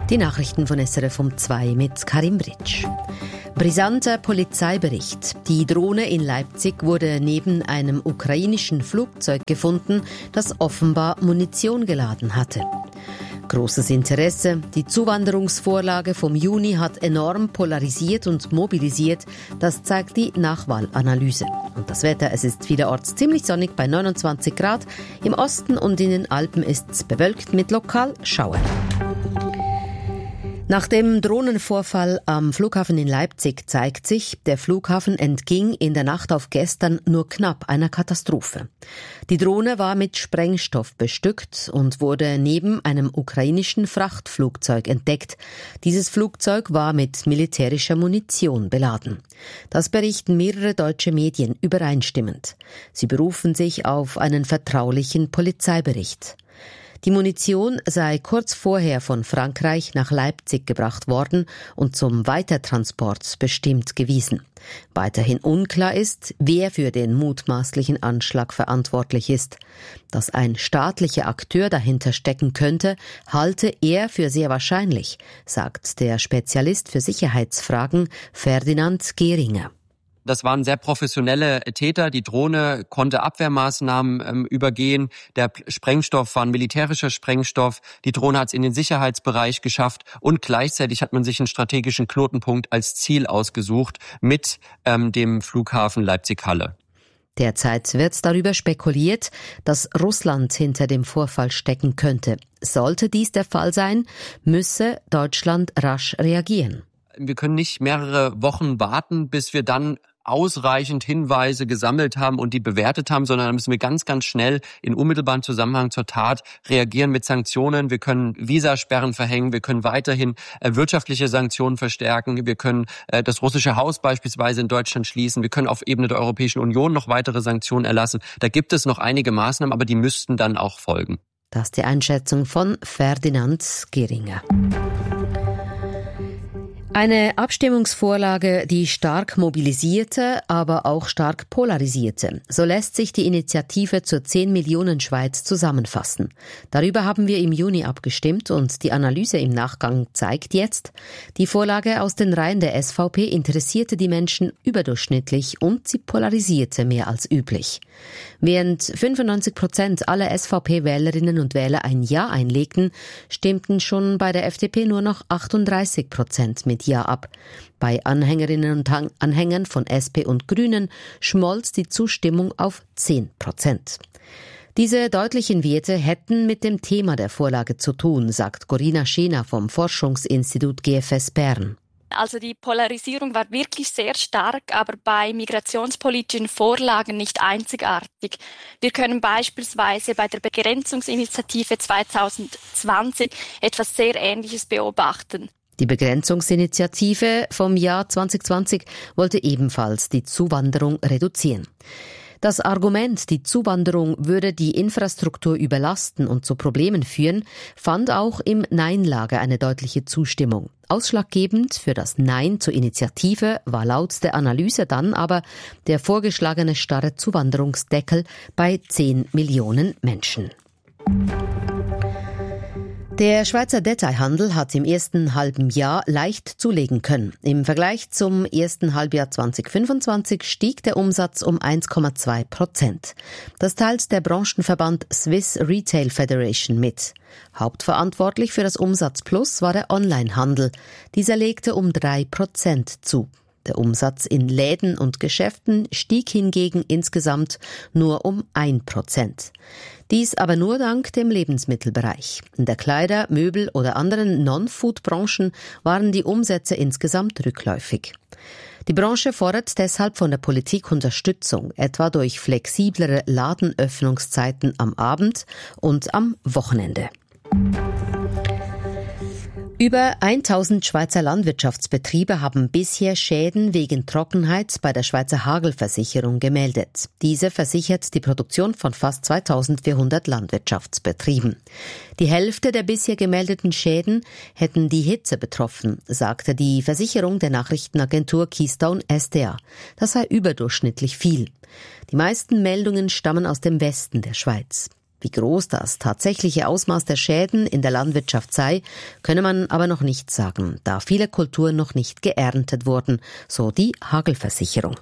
Die Nachrichten von SRF um 2 mit Karim Britsch. Brisanter Polizeibericht. Die Drohne in Leipzig wurde neben einem ukrainischen Flugzeug gefunden, das offenbar Munition geladen hatte. Großes Interesse. Die Zuwanderungsvorlage vom Juni hat enorm polarisiert und mobilisiert. Das zeigt die Nachwahlanalyse. Und das Wetter, es ist vielerorts ziemlich sonnig bei 29 Grad. Im Osten und in den Alpen ist es bewölkt mit lokal Schauern. Nach dem Drohnenvorfall am Flughafen in Leipzig zeigt sich, der Flughafen entging in der Nacht auf gestern nur knapp einer Katastrophe. Die Drohne war mit Sprengstoff bestückt und wurde neben einem ukrainischen Frachtflugzeug entdeckt. Dieses Flugzeug war mit militärischer Munition beladen. Das berichten mehrere deutsche Medien übereinstimmend. Sie berufen sich auf einen vertraulichen Polizeibericht. Die Munition sei kurz vorher von Frankreich nach Leipzig gebracht worden und zum Weitertransport bestimmt gewesen. Weiterhin unklar ist, wer für den mutmaßlichen Anschlag verantwortlich ist. Dass ein staatlicher Akteur dahinter stecken könnte, halte er für sehr wahrscheinlich, sagt der Spezialist für Sicherheitsfragen Ferdinand Gehringer. Das waren sehr professionelle Täter. Die Drohne konnte Abwehrmaßnahmen übergehen. Der Sprengstoff war ein militärischer Sprengstoff. Die Drohne hat es in den Sicherheitsbereich geschafft. Und gleichzeitig hat man sich einen strategischen Knotenpunkt als Ziel ausgesucht mit dem Flughafen Leipzig-Halle. Derzeit wird darüber spekuliert, dass Russland hinter dem Vorfall stecken könnte. Sollte dies der Fall sein, müsse Deutschland rasch reagieren. Wir können nicht mehrere Wochen warten, bis wir dann ausreichend Hinweise gesammelt haben und die bewertet haben, sondern da müssen wir ganz, ganz schnell in unmittelbaren Zusammenhang zur Tat reagieren mit Sanktionen. Wir können Visasperren verhängen, wir können weiterhin wirtschaftliche Sanktionen verstärken, wir können das russische Haus beispielsweise in Deutschland schließen, wir können auf Ebene der Europäischen Union noch weitere Sanktionen erlassen. Da gibt es noch einige Maßnahmen, aber die müssten dann auch folgen. Das ist die Einschätzung von Ferdinand Gehringer. Eine Abstimmungsvorlage, die stark mobilisierte, aber auch stark polarisierte. So lässt sich die Initiative zur 10 Millionen Schweiz zusammenfassen. Darüber haben wir im Juni abgestimmt und die Analyse im Nachgang zeigt jetzt, die Vorlage aus den Reihen der SVP interessierte die Menschen überdurchschnittlich und sie polarisierte mehr als üblich. Während 95% aller SVP-Wählerinnen und Wähler ein Ja einlegten, stimmten schon bei der FDP nur noch 38% mit Ja ab. Bei Anhängerinnen und Anhängern von SP und Grünen schmolz die Zustimmung auf 10%. Diese deutlichen Werte hätten mit dem Thema der Vorlage zu tun, sagt Corinna Schena vom Forschungsinstitut GFS Bern. Also die Polarisierung war wirklich sehr stark, aber bei migrationspolitischen Vorlagen nicht einzigartig. Wir können beispielsweise bei der Begrenzungsinitiative 2020 etwas sehr Ähnliches beobachten. Die Begrenzungsinitiative vom Jahr 2020 wollte ebenfalls die Zuwanderung reduzieren. Das Argument, die Zuwanderung würde die Infrastruktur überlasten und zu Problemen führen, fand auch im Nein-Lager eine deutliche Zustimmung. Ausschlaggebend für das Nein zur Initiative war laut der Analyse dann aber der vorgeschlagene starre Zuwanderungsdeckel bei 10 Millionen Menschen. Der Schweizer Detailhandel hat im ersten halben Jahr leicht zulegen können. Im Vergleich zum ersten Halbjahr 2025 stieg der Umsatz um 1,2%. Das teilt der Branchenverband Swiss Retail Federation mit. Hauptverantwortlich für das Umsatzplus war der Onlinehandel. Dieser legte um 3% zu. Der Umsatz in Läden und Geschäften stieg hingegen insgesamt nur um 1%. Dies aber nur dank dem Lebensmittelbereich. In der Kleider-, Möbel- oder anderen Non-Food-Branchen waren die Umsätze insgesamt rückläufig. Die Branche fordert deshalb von der Politik Unterstützung, etwa durch flexiblere Ladenöffnungszeiten am Abend und am Wochenende. Über 1000 Schweizer Landwirtschaftsbetriebe haben bisher Schäden wegen Trockenheit bei der Schweizer Hagelversicherung gemeldet. Diese versichert die Produktion von fast 2400 Landwirtschaftsbetrieben. Die Hälfte der bisher gemeldeten Schäden hätten die Hitze betroffen, sagte die Versicherung der Nachrichtenagentur Keystone SDA. Das sei überdurchschnittlich viel. Die meisten Meldungen stammen aus dem Westen der Schweiz. Wie groß das tatsächliche Ausmaß der Schäden in der Landwirtschaft sei, könne man aber noch nicht sagen, da viele Kulturen noch nicht geerntet wurden, so die Hagelversicherung.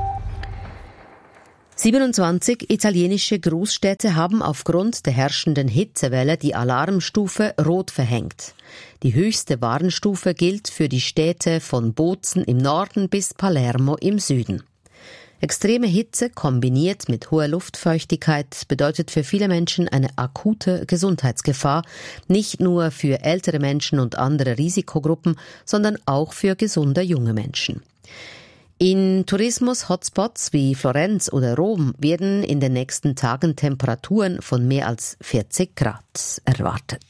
27 italienische Großstädte haben aufgrund der herrschenden Hitzewelle die Alarmstufe Rot verhängt. Die höchste Warnstufe gilt für die Städte von Bozen im Norden bis Palermo im Süden. Extreme Hitze kombiniert mit hoher Luftfeuchtigkeit bedeutet für viele Menschen eine akute Gesundheitsgefahr, nicht nur für ältere Menschen und andere Risikogruppen, sondern auch für gesunde junge Menschen. In Tourismus-Hotspots wie Florenz oder Rom werden in den nächsten Tagen Temperaturen von mehr als 40 Grad erwartet.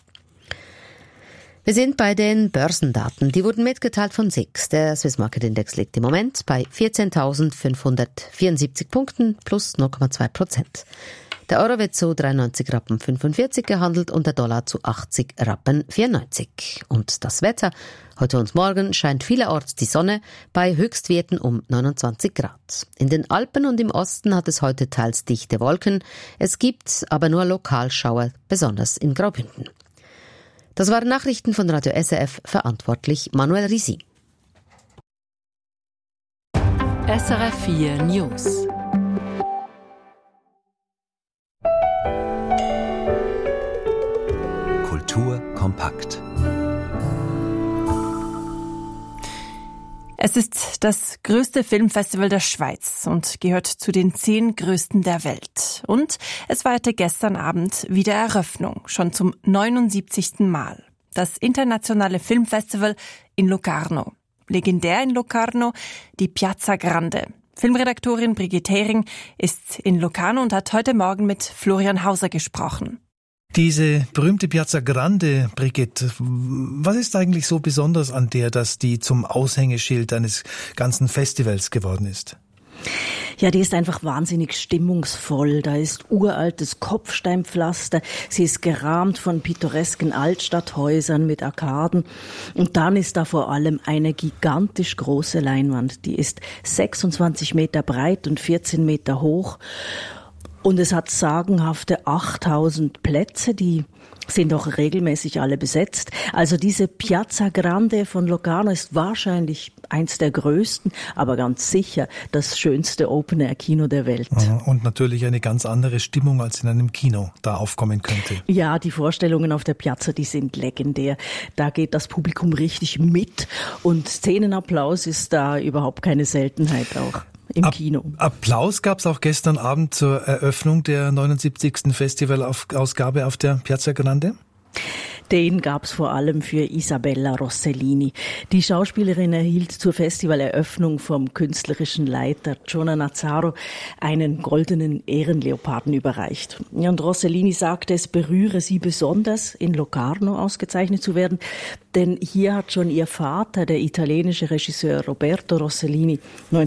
Wir sind bei den Börsendaten. Die wurden mitgeteilt von SIX. Der Swiss Market Index liegt im Moment bei 14.574 Punkten plus 0,2%. Der Euro wird zu 93,45 Rappen gehandelt und der Dollar zu 80,94 Rappen. Und das Wetter? Heute und morgen scheint vielerorts die Sonne bei Höchstwerten um 29 Grad. In den Alpen und im Osten hat es heute teils dichte Wolken. Es gibt aber nur Lokalschauer, besonders in Graubünden. Das waren Nachrichten von Radio SRF, verantwortlich Manuel Risi. SRF 4 News. Kultur kompakt. Es ist das größte Filmfestival der Schweiz und gehört zu den 10 größten der Welt. Und es feierte gestern Abend wieder Eröffnung, schon zum 79. Mal. Das internationale Filmfestival in Locarno. Legendär in Locarno, die Piazza Grande. Filmredaktorin Brigitte Hering ist in Locarno und hat heute Morgen mit Florian Hauser gesprochen. Diese berühmte Piazza Grande, Brigitte, was ist eigentlich so besonders an der, dass die zum Aushängeschild eines ganzen Festivals geworden ist? Ja, die ist einfach wahnsinnig stimmungsvoll. Da ist uraltes Kopfsteinpflaster. Sie ist gerahmt von pittoresken Altstadthäusern mit Arkaden. Und dann ist da vor allem eine gigantisch große Leinwand. Die ist 26 Meter breit und 14 Meter hoch. Und es hat sagenhafte 8000 Plätze, die sind auch regelmäßig alle besetzt. Also diese Piazza Grande von Locarno ist wahrscheinlich eins der größten, aber ganz sicher das schönste Open-Air-Kino der Welt. Und natürlich eine ganz andere Stimmung, als in einem Kino da aufkommen könnte. Ja, die Vorstellungen auf der Piazza, die sind legendär. Da geht das Publikum richtig mit und Szenenapplaus ist da überhaupt keine Seltenheit auch. Im Kino. Applaus gab es auch gestern Abend zur Eröffnung der 79. Festivalausgabe auf der Piazza Grande? Den gab's vor allem für Isabella Rossellini. Die Schauspielerin erhielt zur Festivaleröffnung vom künstlerischen Leiter Giona Nazzaro einen goldenen Ehrenleoparden überreicht. Und Rossellini sagte, es berühre sie besonders, in Locarno ausgezeichnet zu werden, denn hier hat schon ihr Vater, der italienische Regisseur Roberto Rossellini,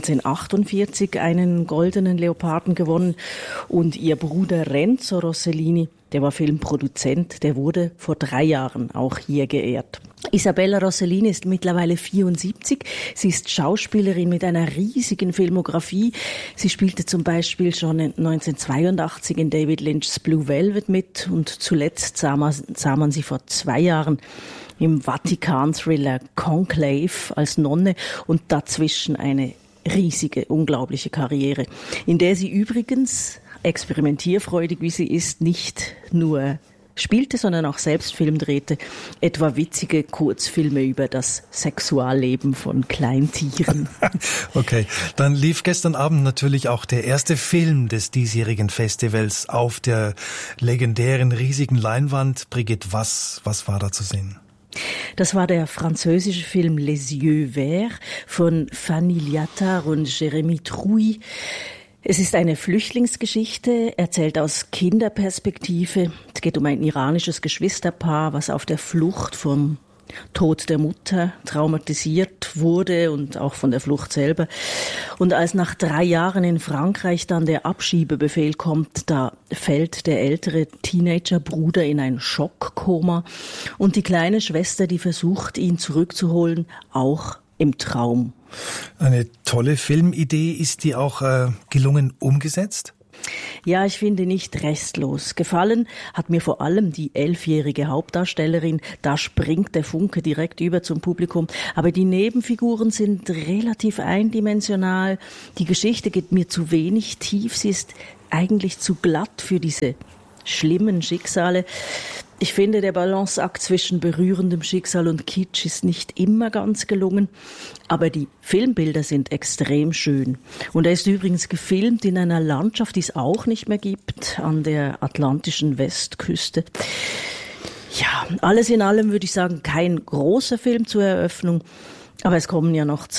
1948 einen goldenen Leoparden gewonnen und ihr Bruder Renzo Rossellini, der war Filmproduzent, der wurde vor 3 Jahren auch hier geehrt. Isabella Rossellini ist mittlerweile 74. Sie ist Schauspielerin mit einer riesigen Filmografie. Sie spielte zum Beispiel schon 1982 in David Lynch's Blue Velvet mit und zuletzt sah man sie vor 2 Jahren im Vatikan-Thriller Conclave als Nonne und dazwischen eine riesige, unglaubliche Karriere, in der sie übrigens experimentierfreudig wie sie ist, nicht nur spielte, sondern auch selbst Film drehte, etwa witzige Kurzfilme über das Sexualleben von Kleintieren. Okay, dann lief gestern Abend natürlich auch der erste Film des diesjährigen Festivals auf der legendären riesigen Leinwand. Brigitte, was war da zu sehen? Das war der französische Film Les Yeux Verts von Fanny Liattard und Jérémy Trouy. Es ist eine Flüchtlingsgeschichte, erzählt aus Kinderperspektive. Es geht um ein iranisches Geschwisterpaar, was auf der Flucht vom Tod der Mutter traumatisiert wurde und auch von der Flucht selber. Und als nach 3 Jahren in Frankreich dann der Abschiebebefehl kommt, da fällt der ältere Teenagerbruder in ein Schockkoma und die kleine Schwester, die versucht, ihn zurückzuholen, auch im Traum. Eine tolle Filmidee. Ist die auch gelungen umgesetzt? Ja, ich finde nicht restlos. Gefallen hat mir vor allem die 11-jährige Hauptdarstellerin. Da springt der Funke direkt über zum Publikum. Aber die Nebenfiguren sind relativ eindimensional. Die Geschichte geht mir zu wenig tief. Sie ist eigentlich zu glatt für diese schlimmen Schicksale. Ich finde, der Balanceakt zwischen berührendem Schicksal und Kitsch ist nicht immer ganz gelungen, aber die Filmbilder sind extrem schön. Und er ist übrigens gefilmt in einer Landschaft, die es auch nicht mehr gibt, an der atlantischen Westküste. Ja, alles in allem würde ich sagen, kein großer Film zur Eröffnung, aber es kommen ja noch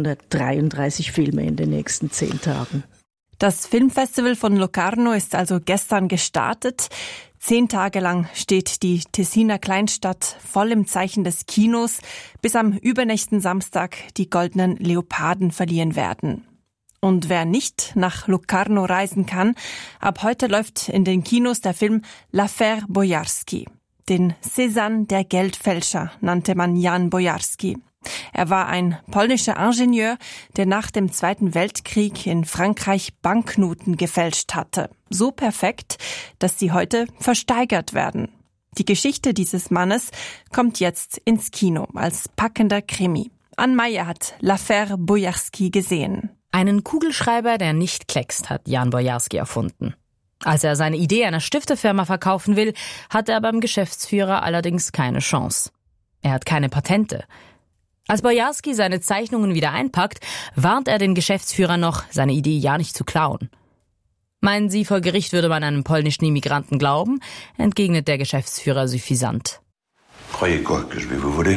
233 Filme in den nächsten 10 Tagen. Das Filmfestival von Locarno ist also gestern gestartet. 10 Tage lang steht die Tessiner Kleinstadt voll im Zeichen des Kinos, bis am übernächsten Samstag die goldenen Leoparden verliehen werden. Und wer nicht nach Locarno reisen kann, ab heute läuft in den Kinos der Film L'Affaire Bojarski. Den Cézanne der Geldfälscher nannte man Jan Bojarski. Er war ein polnischer Ingenieur, der nach dem Zweiten Weltkrieg in Frankreich Banknoten gefälscht hatte. So perfekt, dass sie heute versteigert werden. Die Geschichte dieses Mannes kommt jetzt ins Kino als packender Krimi. Ann Meyer hat L'Affaire Bojarski gesehen. Einen Kugelschreiber, der nicht kleckst, hat Jan Bojarski erfunden. Als er seine Idee einer Stiftefirma verkaufen will, hat er beim Geschäftsführer allerdings keine Chance. Er hat keine Patente. Als Bojarski seine Zeichnungen wieder einpackt, warnt er den Geschäftsführer noch, seine Idee ja nicht zu klauen. Meinen Sie, vor Gericht würde man einem polnischen Immigranten glauben? Entgegnet der Geschäftsführer suffisant. Croyez quoi, que je vais vous voler?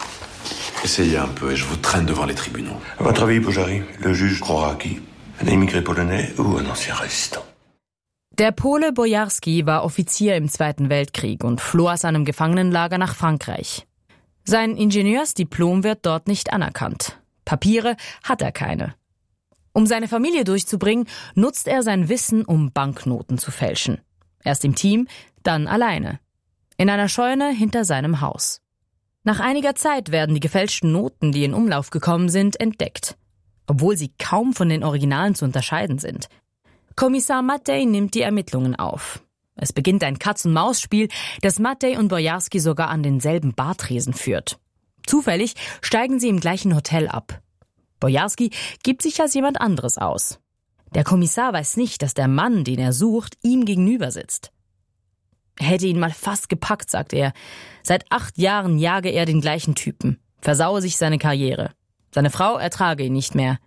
Essayez un peu et je vous traîne devant les tribunaux. À votre avis, Bojarski, le juge croira à qui? Un immigré polonais ou un ancien résistant? Der Pole Bojarski war Offizier im Zweiten Weltkrieg und floh aus einem Gefangenenlager nach Frankreich. Sein Ingenieursdiplom wird dort nicht anerkannt. Papiere hat er keine. Um seine Familie durchzubringen, nutzt er sein Wissen, um Banknoten zu fälschen. Erst im Team, dann alleine. In einer Scheune hinter seinem Haus. Nach einiger Zeit werden die gefälschten Noten, die in Umlauf gekommen sind, entdeckt. Obwohl sie kaum von den Originalen zu unterscheiden sind. Kommissar Mattei nimmt die Ermittlungen auf. Es beginnt ein Katz-und-Maus-Spiel, das Mattei und Bojarski sogar an denselben Bartresen führt. Zufällig steigen sie im gleichen Hotel ab. Bojarski gibt sich als jemand anderes aus. Der Kommissar weiß nicht, dass der Mann, den er sucht, ihm gegenüber sitzt. Er hätte ihn mal fast gepackt, sagt er. Seit 8 Jahren jage er den gleichen Typen, versaue sich seine Karriere. Seine Frau ertrage ihn nicht mehr.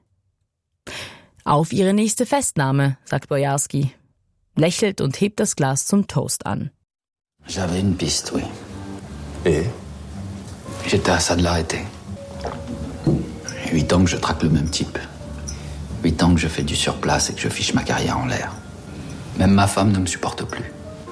Auf ihre nächste Festnahme, sagt Bojarski. Lächelt und hebt das Glas zum Toast an. J'avais une piste, oui. Et? J'étais à ça de l'arrêter. 8 ans que je traque le même type. 8 ans que je fais du surplace et que je fiche ma carrière en l'air. Même ma femme ne me supporte plus.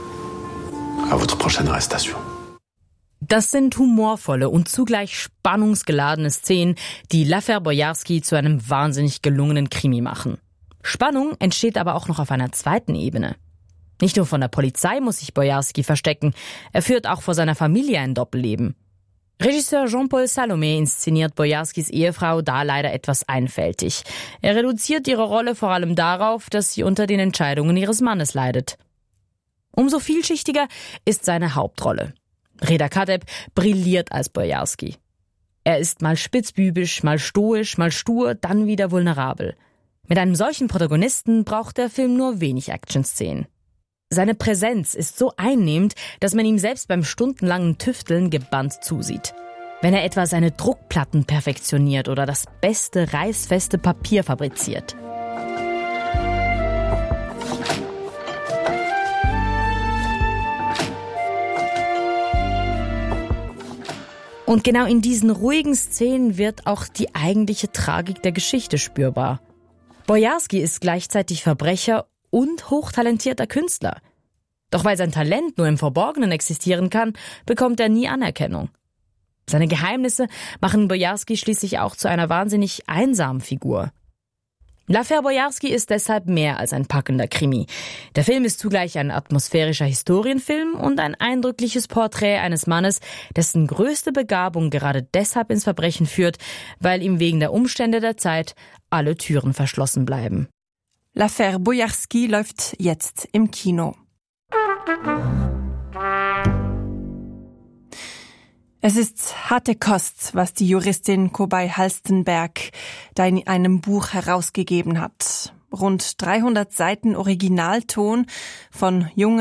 À votre prochaine arrestation. Das sind humorvolle und zugleich spannungsgeladene Szenen, die L'Affaire Bojarski zu einem wahnsinnig gelungenen Krimi machen. Spannung entsteht aber auch noch auf einer zweiten Ebene. Nicht nur von der Polizei muss sich Bojarski verstecken, er führt auch vor seiner Familie ein Doppelleben. Regisseur Jean-Paul Salomé inszeniert Bojarskis Ehefrau da leider etwas einfältig. Er reduziert ihre Rolle vor allem darauf, dass sie unter den Entscheidungen ihres Mannes leidet. Umso vielschichtiger ist seine Hauptrolle. Reda Kateb brilliert als Bojarski. Er ist mal spitzbübisch, mal stoisch, mal stur, dann wieder vulnerabel. Mit einem solchen Protagonisten braucht der Film nur wenig Action-Szenen. Seine Präsenz ist so einnehmend, dass man ihm selbst beim stundenlangen Tüfteln gebannt zusieht. Wenn er etwa seine Druckplatten perfektioniert oder das beste reißfeste Papier fabriziert. Und genau in diesen ruhigen Szenen wird auch die eigentliche Tragik der Geschichte spürbar. Bojarski ist gleichzeitig Verbrecher und hochtalentierter Künstler. Doch weil sein Talent nur im Verborgenen existieren kann, bekommt er nie Anerkennung. Seine Geheimnisse machen Bojarski schließlich auch zu einer wahnsinnig einsamen Figur. L'Affaire Bojarski ist deshalb mehr als ein packender Krimi. Der Film ist zugleich ein atmosphärischer Historienfilm und ein eindrückliches Porträt eines Mannes, dessen größte Begabung gerade deshalb ins Verbrechen führt, weil ihm wegen der Umstände der Zeit alle Türen verschlossen bleiben. L'Affaire Bojarski läuft jetzt im Kino. Es ist harte Kost, was die Juristin Kobay Halstenberg da in einem Buch herausgegeben hat. Rund 300 Seiten Originalton von jungen